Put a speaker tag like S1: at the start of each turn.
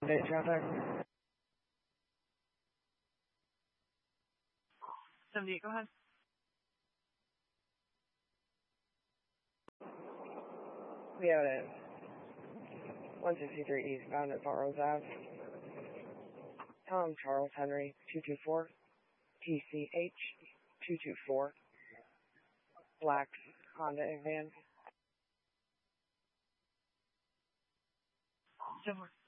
S1: Traffic.
S2: 78, go ahead.
S1: We have it at 163 eastbound at Fort Rose Ave. Tom Charles Henry 224 TCH 224 black Honda van.
S2: Silver.